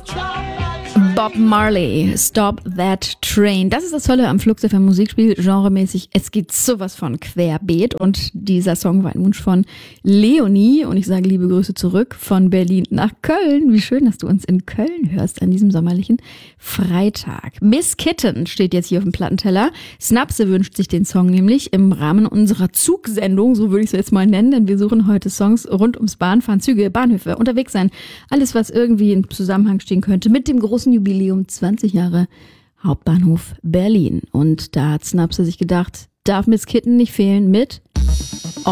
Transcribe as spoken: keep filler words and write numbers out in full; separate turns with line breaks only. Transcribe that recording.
Bob Marley, Stop That Train. Das ist das Tolle am Flux F M Musikspiel, genremäßig. Es geht sowas von querbeet und dieser Song war ein Wunsch von Leonie und ich sage liebe Grüße zurück von Berlin nach Köln. Wie schön, dass du uns in Köln hörst an diesem sommerlichen Freitag. Miss Kitten steht jetzt hier auf dem Plattenteller. Snapse wünscht sich den Song nämlich im Rahmen unserer Zugsendung, so würde ich es jetzt mal nennen, denn wir suchen heute Songs rund ums Bahnfahren, Züge, Bahnhöfe, unterwegs sein. Alles, was irgendwie in Zusammenhang stehen könnte mit dem großen Jubiläum zwanzig Jahre Hauptbahnhof Berlin. Und da hat Snapse sich gedacht, darf Miss Kitten nicht fehlen mit